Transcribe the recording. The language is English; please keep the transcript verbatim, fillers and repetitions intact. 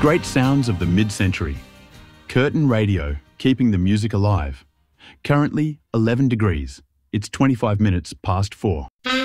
Great sounds of the mid-century. Curtin Radio, keeping the music alive. Currently eleven degrees. It's twenty-five minutes past four.